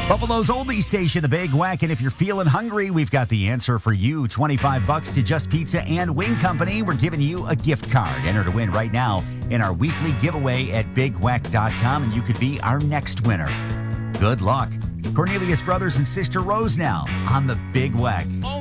Buffalo's only station, the Big Wack. And if you're feeling hungry, we've got the answer for you. $25 to Just Pizza and Wing Company. We're giving you a gift card. Enter to win right now in our weekly giveaway at BigWack.com, and you could be our next winner. Good luck. Cornelius Brothers and Sister Rose now on the Big Wack. Oh,